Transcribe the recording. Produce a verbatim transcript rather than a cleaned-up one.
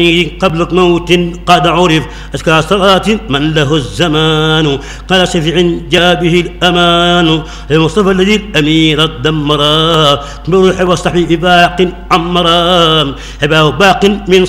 قبل موت قد عرف أزكى صلاة من له الزمان قال شفيع جاء به الأمان المصطفى الذي الأمير الدمرا بروح وصحبه باق عمرا حباه باق من